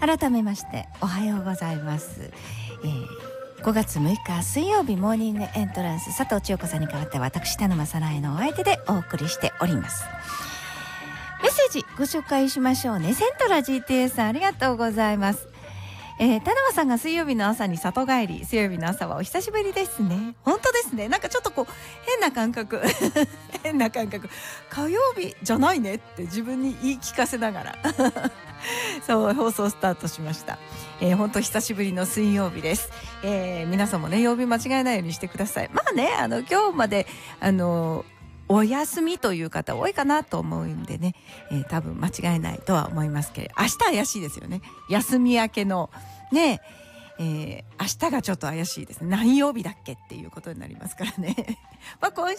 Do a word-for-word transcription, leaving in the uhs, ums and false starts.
改めましておはようございます、えー、ごがつむいか水曜日モーニングエントランス、佐藤千代子さんに代わって私田沼さなえのお相手でお送りしております。メッセージご紹介しましょうね。セントラ ジーティーエー さんありがとうございます。えー、田沼さんが水曜日の朝に里帰り、水曜日の朝はお久しぶりですね。本当ですね。なんかちょっとこう変な感覚変な感覚、火曜日じゃないねって自分に言い聞かせながらそう放送スタートしました。えー、本当久しぶりの水曜日です。えー、皆さんもね曜日間違えないようにしてください。まあね、あの今日まであのお休みという方多いかなと思うんでね、えー、多分間違えないとは思いますけれど、明日怪しいですよね。休み明けのね、えー、明日がちょっと怪しいですね。何曜日だっけっていうことになりますからねまあ今